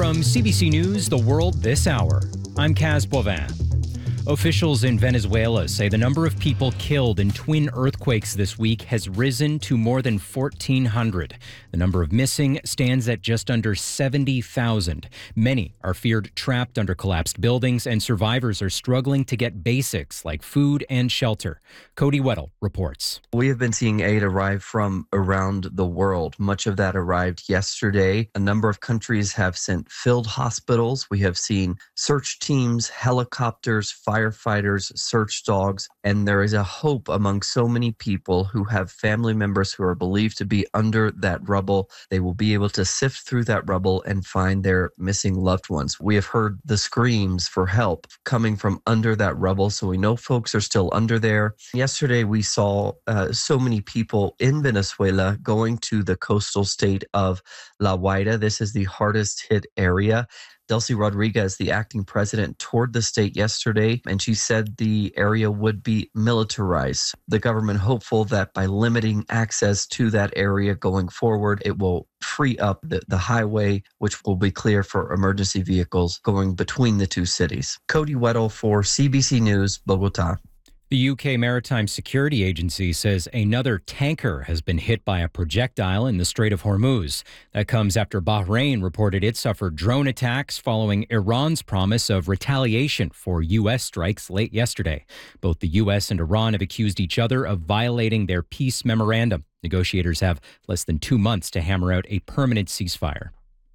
From CBC News, The World This Hour, I'm Kaz Bovin. Officials in Venezuela say the number of people killed in twin earthquakes this week has risen to more than 1,400. The number of missing stands at just under 70,000. Many are feared trapped under collapsed buildings, and survivors are struggling to get basics like food and shelter. Cody Weddle reports. We have been seeing aid arrive from around the world. Much of that arrived yesterday. A number of countries have sent filled hospitals. We have seen search teams, helicopters, firefighters, search dogs, and there is a hope among so many people who have family members who are believed to be under that rubble. They will be able to sift through that rubble and find their missing loved ones. We have heard the screams for help coming from under that rubble, so we know folks are still under there. Yesterday, we saw so many people in Venezuela going to the coastal state of La Guaira. This is the hardest hit area. Delcy Rodriguez, the acting president, toured the state yesterday, and she said the area would be militarized. The government hopeful that by limiting access to that area going forward, it will free up the highway, which will be clear for emergency vehicles going between the two cities. Cody Weddle for CBC News, Bogota. The UK Maritime Security Agency says another tanker has been hit by a projectile in the Strait of Hormuz. That comes after Bahrain reported it suffered drone attacks following Iran's promise of retaliation for U.S. strikes late yesterday. Both the U.S. and Iran have accused each other of violating their peace memorandum. Negotiators have less than 2 months to hammer out a permanent ceasefire.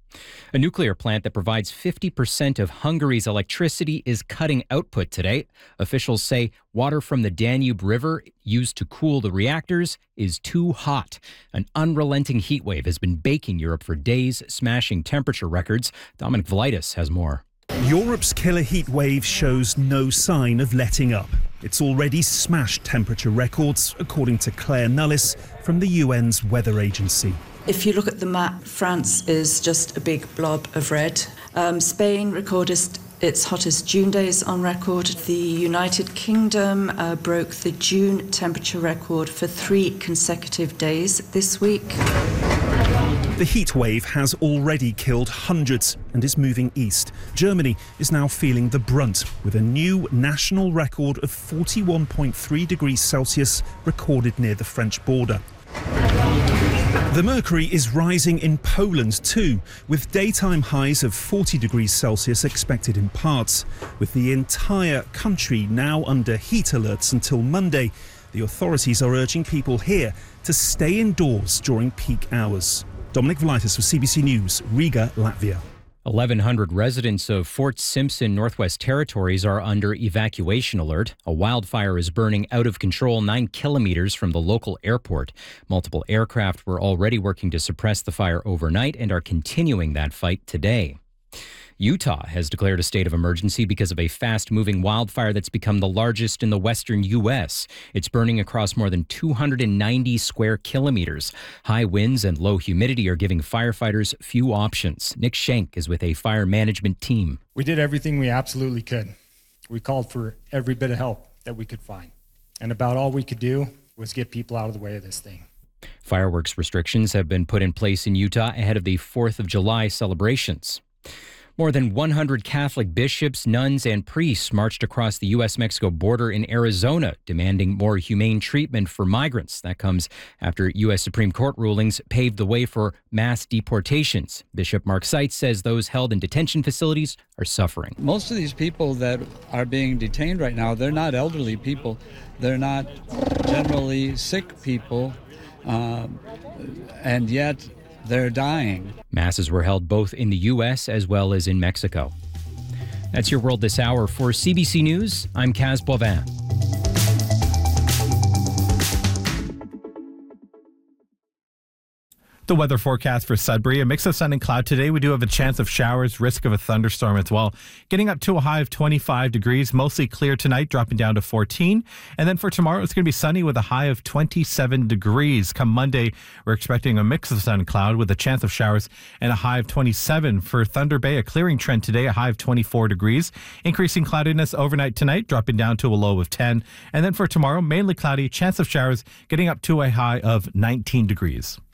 A nuclear plant that provides 50% of Hungary's electricity is cutting output today. Officials say water from the Danube River used to cool the reactors is too hot. An unrelenting heat wave has been baking Europe for days, smashing temperature records. Dominic Velitis has more. Europe's killer heat wave shows no sign of letting up. It's already smashed temperature records, according to Claire Nullis from the UN's weather agency. If you look at the map, France is just a big blob of red. Spain recorded its hottest June days on record. The United Kingdom broke the June temperature record for 3 consecutive days this week. The heat wave has already killed hundreds and is moving east. Germany is now feeling the brunt, with a new national record of 41.3 degrees Celsius recorded near the French border. The mercury is rising in Poland too, with daytime highs of 40 degrees Celsius expected in parts. With the entire country now under heat alerts until Monday, the authorities are urging people here to stay indoors during peak hours. Dominic Velitis for CBC News, Riga, Latvia. 1,100 residents of Fort Simpson, Northwest Territories are under evacuation alert. A wildfire is burning out of control 9 kilometers from the local airport. Multiple aircraft were already working to suppress the fire overnight and are continuing that fight today. Utah has declared a state of emergency because of a fast-moving wildfire that's become the largest in the western U.S. It's burning across more than 290 square kilometers. High winds and low humidity are giving firefighters few options. Nick Schenk is with a fire management team. We did everything we absolutely could. We called for every bit of help that we could find. And about all we could do was get people out of the way of this thing. Fireworks restrictions have been put in place in Utah ahead of the 4th of July celebrations. More than 100 Catholic bishops, nuns, and priests marched across the U.S.-Mexico border in Arizona, demanding more humane treatment for migrants. That comes after U.S. Supreme Court rulings paved the way for mass deportations. Bishop Mark Seitz says those held in detention facilities are suffering. Most of these people that are being detained right now, they're not elderly people. They're not generally sick people, and yet they're dying. Masses were held both in the U.S. as well as in Mexico. That's your World This Hour. For CBC News, I'm Kaz Bovin. The weather forecast for Sudbury, a mix of sun and cloud today. We do have a chance of showers, risk of a thunderstorm as well. Getting up to a high of 25 degrees, mostly clear tonight, dropping down to 14. And then for tomorrow, it's going to be sunny with a high of 27 degrees. Come Monday, we're expecting a mix of sun and cloud with a chance of showers and a high of 27. For Thunder Bay, a clearing trend today, a high of 24 degrees. Increasing cloudiness overnight tonight, dropping down to a low of 10. And then for tomorrow, mainly cloudy, chance of showers, getting up to a high of 19 degrees.